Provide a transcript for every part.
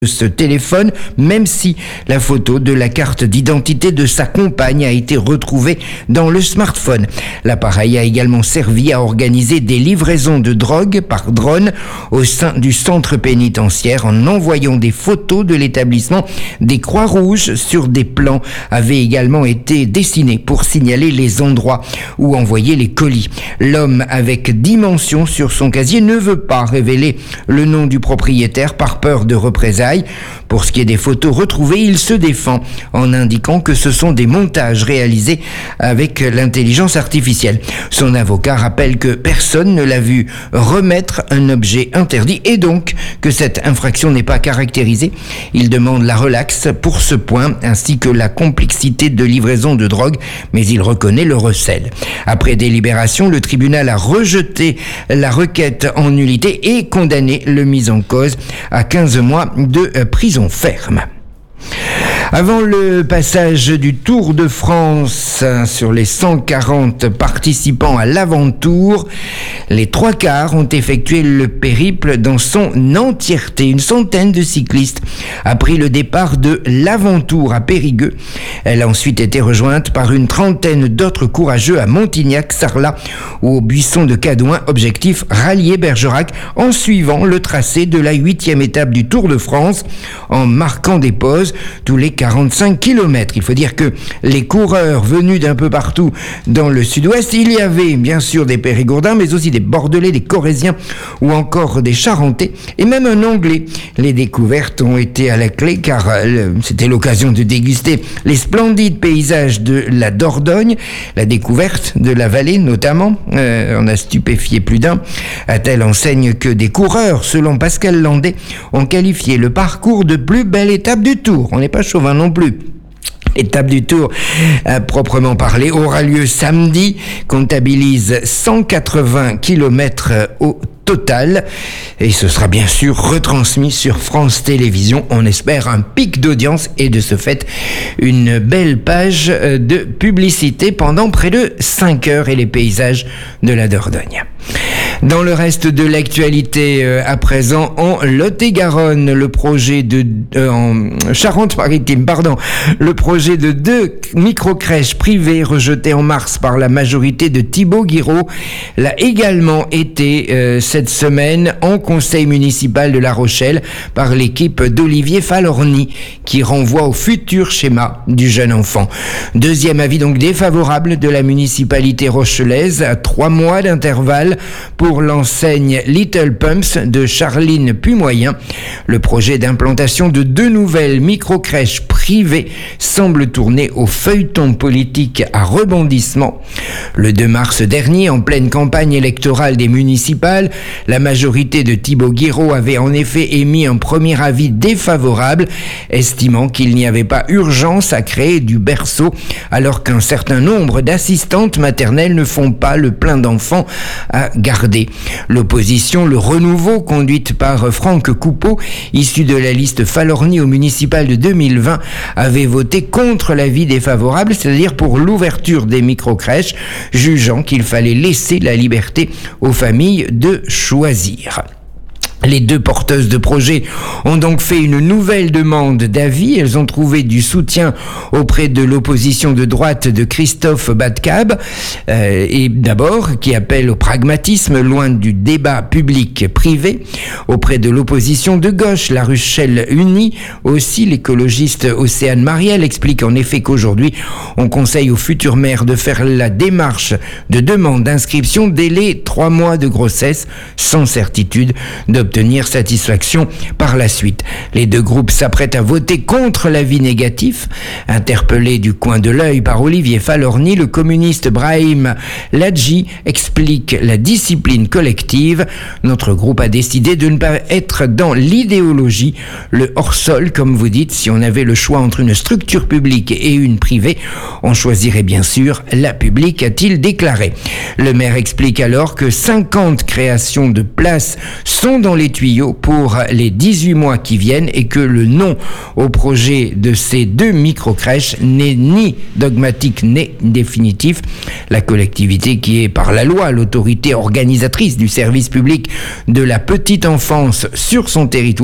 ce téléphone, même si la photo de la carte d'identité de sa compagne a été retrouvée dans le smartphone. L'appareil a également servi à organiser des livraisons de drogue par drone au sein du centre pénitentiaire en envoyant des photos de l'établissement. Des croix rouges sur des plans avaient également été dessinés pour signaler les endroits où envoyer les colis. L'homme avec 10 mentions sur son casier ne veut pas révéler le nom du propriétaire par peur de représailles. Pour ce qui est des photos retrouvées, il se défend en indiquant que ce sont des montages réalisés avec l'intelligence artificielle. Son avocat rappelle que personne ne l'a vu remettre un objet interdit et donc que cette infraction n'est pas caractérisée. Il demande la relaxe pour ce point ainsi que la complexité de livraison de drogue, mais il reconnaît le recel. Après délibération, le tribunal a rejeté la requête en nullité et condamné le mis en cause à 15 mois de prison ferme. Avant le passage du Tour de France sur les 140 participants à l'Aventour, les 3/4 ont effectué le périple dans son entièreté. Une centaine de cyclistes a pris le départ de l'Aventour à Périgueux. Elle a ensuite été rejointe par une trentaine d'autres courageux à Montignac, Sarlat ou au buisson de Cadouin. Objectif, rallier Bergerac en suivant le tracé de la 8e étape du Tour de France en marquant des pauses tous les 45 km. Il faut dire que les coureurs venus d'un peu partout dans le sud-ouest, il y avait bien sûr des Périgourdins, mais aussi des Bordelais, des Corréziens ou encore des Charentais et même un Anglais. Les découvertes ont été à la clé car c'était l'occasion de déguster les splendides paysages de la Dordogne, la découverte de la vallée notamment. On a stupéfié plus d'un, à telle enseigne que des coureurs, selon Pascal Landais, ont qualifié le parcours de plus belle étape du Tour. On n'est pas chauvin non plus. L'étape du Tour, à proprement parler, aura lieu samedi, comptabilise 180 km au total et ce sera bien sûr retransmis sur France Télévisions. On espère un pic d'audience et de ce fait une belle page de publicité pendant près de 5 heures et les paysages de la Dordogne. Dans le reste de l'actualité, à présent, en Lot-et-Garonne, le projet de en Charente-Maritime, le projet de 2 microcrèches privées rejetées en mars par la majorité de Thibaut Guiraud l'a également été cette semaine en conseil municipal de La Rochelle par l'équipe d'Olivier Falorni qui renvoie au futur schéma du jeune enfant. Deuxième avis donc défavorable de la municipalité rochelaise à 3 mois d'intervalle pour l'enseigne Little Pumps de Charline Pumoyen. Le projet d'implantation de 2 nouvelles microcrèches privées semble tourner au feuilleton politique à rebondissement. Le 2 mars dernier, en pleine campagne électorale des municipales, la majorité de Thibaut Guiraud avait en effet émis un premier avis défavorable, estimant qu'il n'y avait pas urgence à créer du berceau alors qu'un certain nombre d'assistantes maternelles ne font pas le plein d'enfants à garder. L'opposition, le renouveau, conduite par Franck Coupeau, issu de la liste Falorni au municipal de 2020, avait voté contre l'avis défavorable, c'est-à-dire pour l'ouverture des microcrèches, jugeant qu'il fallait laisser la liberté aux familles de choisir. Les 2 porteuses de projets ont donc fait une nouvelle demande d'avis. Elles ont trouvé du soutien auprès de l'opposition de droite de Christophe Badcab, et d'abord qui appelle au pragmatisme loin du débat public-privé. Auprès de l'opposition de gauche, La Rochelle Unie, aussi l'écologiste Océane Marielle explique en effet qu'aujourd'hui on conseille aux futurs maires de faire la démarche de demande d'inscription dès les 3 mois de grossesse sans certitude d'obtenir satisfaction par la suite. Les 2 groupes s'apprêtent à voter contre l'avis négatif. Interpellé du coin de l'œil par Olivier Falorni, le communiste Brahim Ladji explique la discipline collective. Notre groupe a décidé de ne pas être dans l'idéologie, le hors-sol, comme vous dites. Si on avait le choix entre une structure publique et une privée, on choisirait bien sûr la publique, a-t-il déclaré. Le maire explique alors que 50 créations de places sont dans les tuyaux pour les 18 mois qui viennent et que le non au projet de ces 2 microcrèches n'est ni dogmatique ni définitif. La collectivité qui est par la loi l'autorité organisatrice du service public de la petite enfance sur son territoire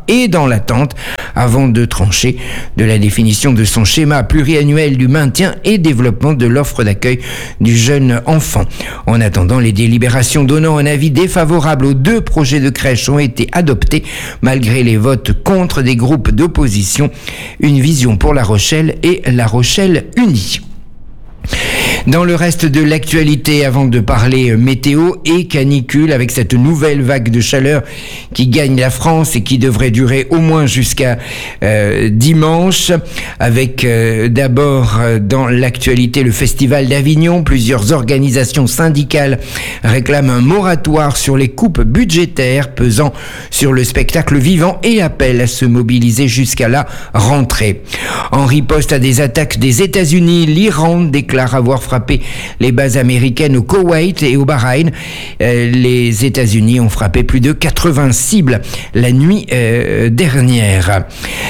et dans l'attente avant de trancher de la définition de son schéma pluriannuel du maintien et développement de l'offre d'accueil du jeune enfant. En attendant, les délibérations donnant un avis défavorable aux 2 projets de crèche ont été adoptés malgré les votes contre des groupes d'opposition. Une vision pour La Rochelle et La Rochelle unie. Dans le reste de l'actualité, avant de parler météo et canicule, avec cette nouvelle vague de chaleur qui gagne la France et qui devrait durer au moins jusqu'à dimanche, avec d'abord dans l'actualité le Festival d'Avignon. Plusieurs organisations syndicales réclament un moratoire sur les coupes budgétaires pesant sur le spectacle vivant et appellent à se mobiliser jusqu'à la rentrée. En riposte à des attaques des États-Unis, l'Iran déclare avoir frappé les bases américaines au Koweït et au Bahreïn. Les États-Unis ont frappé plus de 80 cibles la nuit dernière.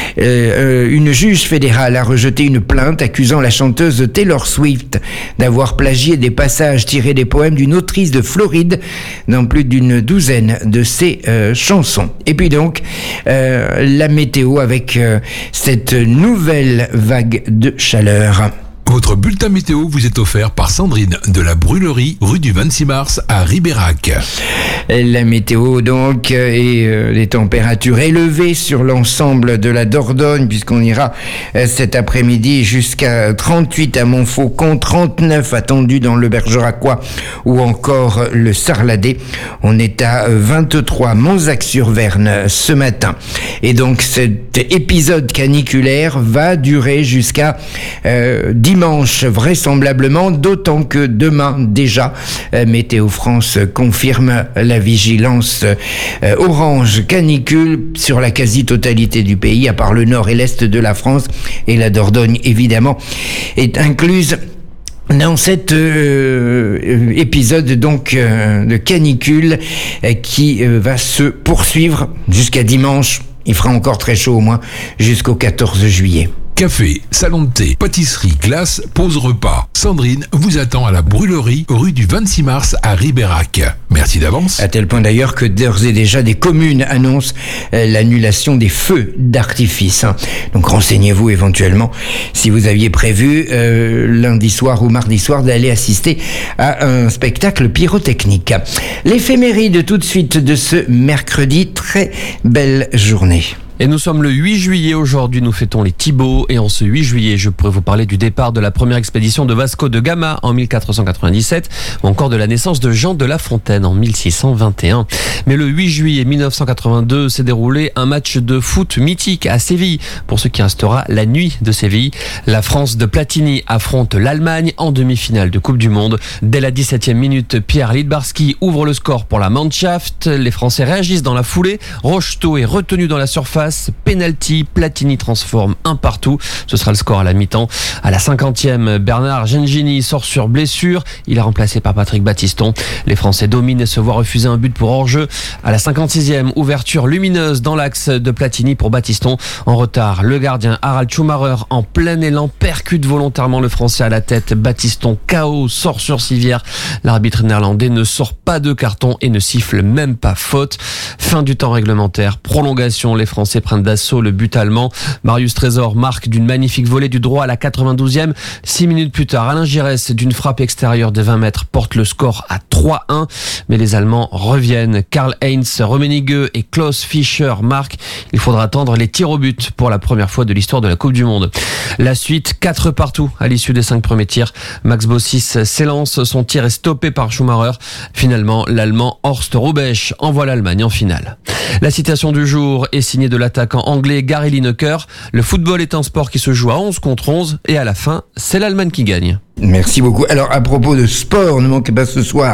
Une juge fédérale a rejeté une plainte accusant la chanteuse Taylor Swift d'avoir plagié des passages tirés des poèmes d'une autrice de Floride dans plus d'une douzaine de ses chansons. Et puis donc, la météo avec cette nouvelle vague de chaleur. Votre bulletin météo vous est offert par Sandrine de la Brûlerie, rue du 26 mars à Ribérac. La météo donc et les températures élevées sur l'ensemble de la Dordogne, puisqu'on ira cet après-midi jusqu'à 38 à Montfaucon, 39 attendus dans le Bergeracois ou encore le Sarladé. On est à 23 Monzac-sur-Verne ce matin. Et donc cet épisode caniculaire va durer jusqu'à dimanche vraisemblablement, d'autant que demain déjà Météo France confirme la vigilance orange canicule sur la quasi-totalité du pays, à part le nord et l'est de la France, et la Dordogne évidemment est incluse dans cet épisode donc de canicule qui va se poursuivre jusqu'à dimanche. Il fera encore très chaud au moins jusqu'au 14 juillet. Café, salon de thé, pâtisserie, glace, pause repas. Sandrine vous attend à la Brûlerie, rue du 26 mars à Ribérac. Merci d'avance. À tel point d'ailleurs que d'ores et déjà des communes annoncent l'annulation des feux d'artifice. Donc renseignez-vous éventuellement si vous aviez prévu lundi soir ou mardi soir d'aller assister à un spectacle pyrotechnique. L'éphéméride tout de suite de ce mercredi. Très belle journée. Et nous sommes le 8 juillet aujourd'hui, nous fêtons les Thibauts et en ce 8 juillet, je pourrais vous parler du départ de la première expédition de Vasco de Gama en 1497 ou encore de la naissance de Jean de La Fontaine en 1621. Mais le 8 juillet 1982 s'est déroulé un match de foot mythique à Séville, pour ce qui restera la nuit de Séville. La France de Platini affronte l'Allemagne en demi-finale de Coupe du Monde. Dès la 17e minute, Pierre Lidbarski ouvre le score pour la Mannschaft. Les Français réagissent dans la foulée. Rocheteau est retenu dans la surface. Penalty, Platini transforme un partout. Ce sera le score à la mi-temps. À la 50e, Bernard Gengini sort sur blessure. Il est remplacé par Patrick Battiston. Les Français dominent et se voient refuser un but pour hors-jeu. À la 56e, ouverture lumineuse dans l'axe de Platini pour Battiston. En retard, le gardien Harald Schumacher en plein élan percute volontairement le Français à la tête. Battiston KO sort sur civière. L'arbitre néerlandais ne sort pas de carton et ne siffle même pas faute. Fin du temps réglementaire. Prolongation, les Français prennent d'assaut le but allemand. Marius Trésor marque d'une magnifique volée du droit à la 92e. 6 minutes plus tard, Alain Giresse d'une frappe extérieure de 20 mètres porte le score à 3-1. Mais les Allemands reviennent. Karl-Heinz Rummenigge et Klaus Fischer marquent. Il faudra attendre les tirs au but pour la première fois de l'histoire de la Coupe du Monde. La suite, 4 partout à l'issue des 5 premiers tirs. Max Bossis s'élance, son tir est stoppé par Schumacher. Finalement, l'Allemand Horst Hrubesch envoie l'Allemagne en finale. La citation du jour est signée de l'attaquant anglais Gary Lineker. Le football est un sport qui se joue à 11 contre 11 et à la fin, c'est l'Allemagne qui gagne. Merci beaucoup. Alors, à propos de sport, ne manquez pas ce soir,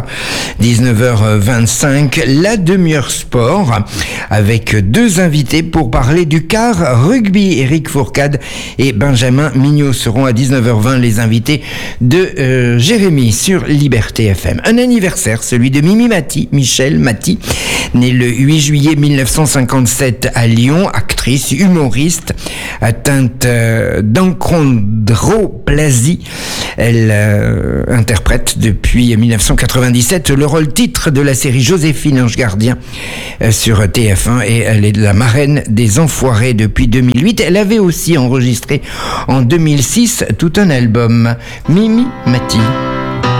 19h25, la demi-heure sport, avec 2 invités pour parler du quart rugby. Eric Fourcade et Benjamin Mignot seront à 19h20 les invités de Jérémy sur Liberté FM. Un anniversaire, celui de Mimi Mati, Michel Mati, née le 8 juillet 1957 à Lyon, actrice, humoriste, atteinte d'achondroplasie. Elle interprète depuis 1997 le rôle titre de la série Joséphine Ange Gardien sur TF1 et elle est la marraine des Enfoirés depuis 2008. Elle avait aussi enregistré en 2006 tout un album. Mimi Mati.